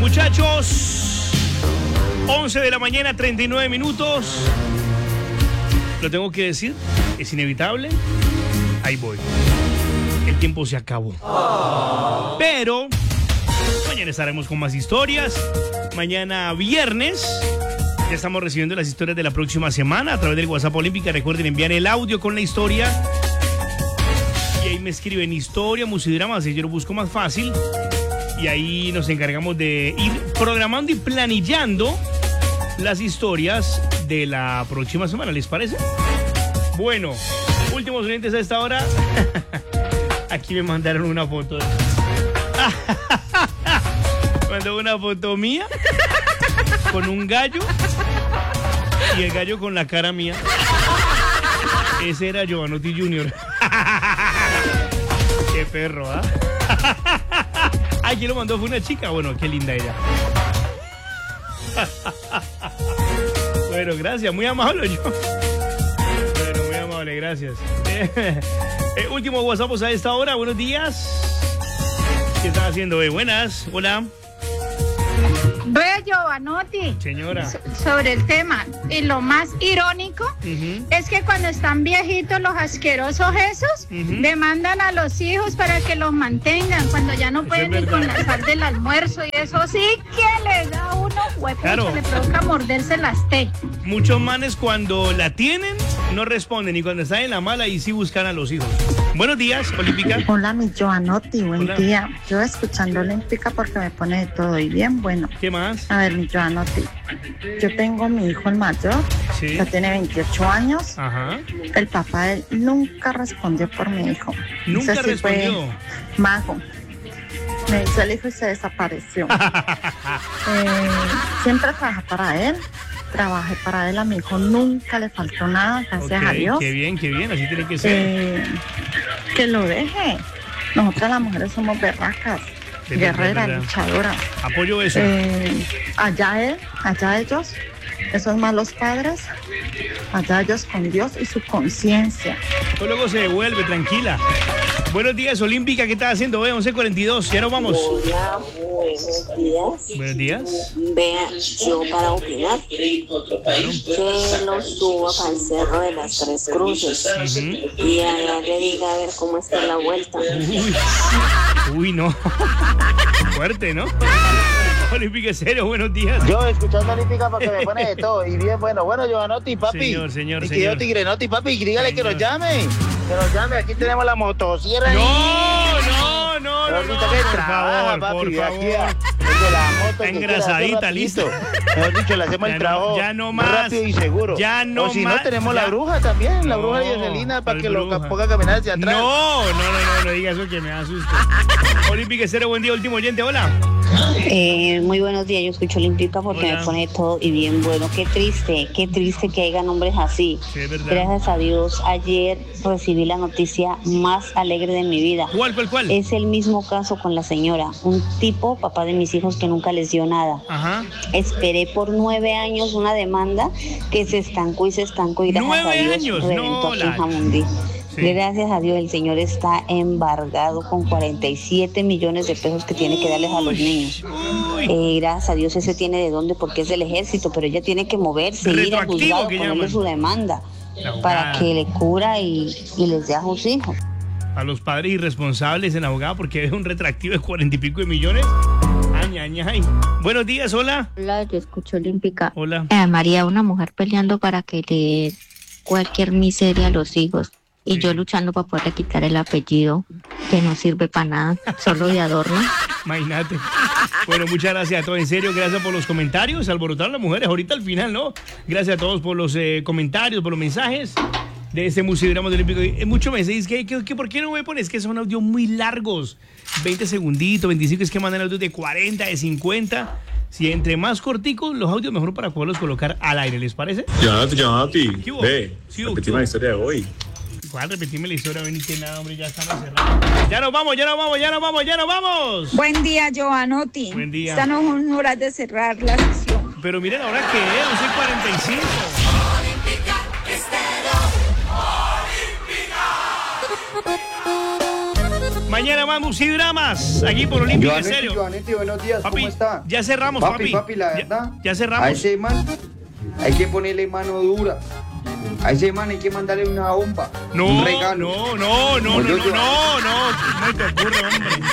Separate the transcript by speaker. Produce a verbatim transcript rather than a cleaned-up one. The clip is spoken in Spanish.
Speaker 1: Muchachos, once de la mañana, treinta y nueve minutos. Lo tengo que decir, es inevitable. Ahí voy. El tiempo se acabó. Oh. Pero mañana estaremos con más historias. Mañana viernes ya estamos recibiendo las historias de la próxima semana a través del WhatsApp Olímpica. Recuerden enviar el audio con la historia. Y ahí me escriben historia, musidrama, así yo lo busco más fácil. Y ahí nos encargamos de ir programando y planillando las historias de la próxima semana. ¿Les parece? Bueno, últimos oyentes a esta hora. Aquí me mandaron una foto. Me mandó una foto mía con un gallo y el gallo con la cara mía. Ese era Giovanotti junior Qué perro, ¿ah? ¿eh? ¿Quién lo mandó? Fue una chica. Bueno, qué linda ella. Bueno, gracias, muy amable yo. Bueno, muy amable, gracias. Eh, último WhatsApp a esta hora. Buenos días. ¿Qué estás haciendo? Eh? Buenas, hola.
Speaker 2: Ve, Giovanotti,
Speaker 1: señora,
Speaker 2: sobre el tema, y lo más irónico uh-huh. es que cuando están viejitos los asquerosos esos uh-huh. demandan a los hijos para que los mantengan cuando ya no pueden ir con la sal del almuerzo, y eso sí que le da a uno huepucha, claro. Le provoca morderse las T.
Speaker 1: Muchos manes cuando la tienen no responden, y cuando están en la mala y sí buscan a los hijos. Buenos días, Olímpica.
Speaker 3: Hola, mi Giovanotti, buen
Speaker 1: Hola.
Speaker 3: día. Yo escuchando Olímpica porque me pone de todo y bien bueno.
Speaker 1: ¿Qué más?
Speaker 3: A ver, mi Giovanotti, yo tengo mi hijo el mayor,
Speaker 1: sí.
Speaker 3: Ya tiene veintiocho años.
Speaker 1: Ajá.
Speaker 3: El papá de él nunca respondió por mi hijo.
Speaker 1: Nunca
Speaker 3: no sé si
Speaker 1: respondió.
Speaker 3: Fue mago. Me hizo el hijo y se desapareció. eh, siempre trabajé para él. Trabajé para él, a mi hijo nunca le faltó nada, gracias
Speaker 1: okay,
Speaker 3: a Dios.
Speaker 1: Qué bien, qué bien, así tiene que ser.
Speaker 3: Eh, que lo deje. Nosotras las mujeres somos berracas, sí, guerreras, luchadoras.
Speaker 1: Apoyo eso.
Speaker 3: Eh, allá él, allá ellos, esos malos padres, allá ellos con Dios y su conciencia.
Speaker 1: Luego se devuelve, tranquila. Buenos días, Olímpica, ¿qué estás haciendo? Ve, once cuarenta y dos, ya nos vamos.
Speaker 4: Hola, buenos días.
Speaker 1: Buenos días.
Speaker 4: Vea, yo para opinar, que lo suba para el Cerro de las Tres Cruces uh-huh. y allá le diga a ver cómo está la vuelta.
Speaker 1: Uy, Uy no. Fuerte, ¿no? Olímpica, serio, buenos días.
Speaker 5: Yo escuchando Olímpica porque me pone de todo. Y bien, bueno, bueno, Giovanotti, papi.
Speaker 1: Señor, señor,
Speaker 5: y
Speaker 1: señor.
Speaker 5: Tigrenotti, papi, dígale señor. Que nos llame. Que nos llame, aquí tenemos la motosierra.
Speaker 1: No, no, no, no, no,
Speaker 5: no,
Speaker 1: por
Speaker 5: trabaja,
Speaker 1: favor,
Speaker 5: papi,
Speaker 1: por favor.
Speaker 5: Aquí, de la moto,
Speaker 1: engrasadita, listo.
Speaker 5: Mejor dicho, le hacemos
Speaker 1: ya
Speaker 5: el trabajo
Speaker 1: no, ya no más,
Speaker 5: rápido y seguro.
Speaker 1: Ya no
Speaker 5: o si
Speaker 1: más,
Speaker 5: no, tenemos
Speaker 1: ya.
Speaker 5: La bruja también, la
Speaker 1: no,
Speaker 5: bruja de Jocelina, para que
Speaker 1: bruja.
Speaker 5: Lo ponga a caminar hacia atrás.
Speaker 1: No, no, no, no, no diga eso que me da susto. Olímpica, cero, buen día, último oyente, hola.
Speaker 6: Eh, muy buenos días, yo escucho Olímpica porque
Speaker 1: hola.
Speaker 6: Me pone todo y bien bueno. Qué triste, qué triste que haya hombres así.
Speaker 1: Sí, es verdad.
Speaker 6: Gracias a Dios, ayer recibí la noticia más alegre de mi vida.
Speaker 1: ¿Cuál, cuál, cuál?
Speaker 6: Es el mismo caso con la señora, un tipo, papá de mis hijos, que nunca les dio nada.
Speaker 1: Ajá.
Speaker 6: Esperé por nueve años una demanda que se estancó y se estancó y gracias
Speaker 1: nueve
Speaker 6: a Dios
Speaker 1: años,
Speaker 6: reventó
Speaker 1: no,
Speaker 6: aquí
Speaker 1: la...
Speaker 6: en Jamundí. Sí. Gracias a Dios el señor está embargado con cuarenta y siete millones de pesos que tiene que darles a los niños. Eh, gracias a Dios ese tiene de dónde porque es del ejército, pero ella tiene que moverse, ir al juzgado, ponerle llaman. Su demanda para que le cura y, y les dé a sus hijos.
Speaker 1: A los padres irresponsables en abogado porque es un retractivo de cuarenta y pico de millones. Ay, ay, ay. Buenos días, hola.
Speaker 7: Hola, yo escucho Olímpica.
Speaker 1: Hola.
Speaker 7: Eh, María, una mujer peleando para que le dé cualquier miseria a los hijos. Y sí. Yo luchando para poderle quitar el apellido, que no sirve para nada, solo de adorno.
Speaker 1: Imagínate. Bueno, muchas gracias a todos, en serio, gracias por los comentarios, alborotaron las mujeres, ahorita al final, ¿no? Gracias a todos por los eh, comentarios, por los mensajes de este musidrama de Olímpico. Eh, mucho me decís que, que, que ¿por qué no me pones? Que son audios muy largos, veinte segunditos, veinticinco, es que mandan audios de cuarenta, de cincuenta. Si entre más corticos los audios, mejor para poderlos colocar al aire, ¿les parece?
Speaker 8: Giovanotti, Giovanotti, ve,
Speaker 1: sí,
Speaker 8: repetimos la historia de hoy.
Speaker 1: ¿Cuál? Repetime la historia, ven y que nada, hombre, ya estamos cerrados. Ya nos vamos, ya nos vamos, ya nos vamos, ya nos vamos.
Speaker 2: Buen día, Giovanotti.
Speaker 1: Buen día.
Speaker 2: Están en horas de cerrar la sesión.
Speaker 1: Pero miren ahora que es, once cuarenta y cinco.
Speaker 9: Olímpica Estéreo. Olímpica.
Speaker 1: Mañana más musidramas. Aquí por Olimpia, en
Speaker 9: Joanetti,
Speaker 1: serio.
Speaker 9: Joanetti, buenos días,
Speaker 1: Papi,
Speaker 9: ¿cómo está?
Speaker 1: ya cerramos,
Speaker 9: papi.
Speaker 1: papi.
Speaker 9: Papi, la
Speaker 1: Ya-
Speaker 9: verdad.
Speaker 1: ya cerramos.
Speaker 9: A ese man hay que ponerle mano dura. A ese man hay que mandarle una bomba.
Speaker 1: No,
Speaker 9: un regalo.
Speaker 1: no, no, no, no,
Speaker 9: Oye,
Speaker 1: no,
Speaker 9: Joanetti.
Speaker 1: no, no, ¿cómo te ocurre, hombre?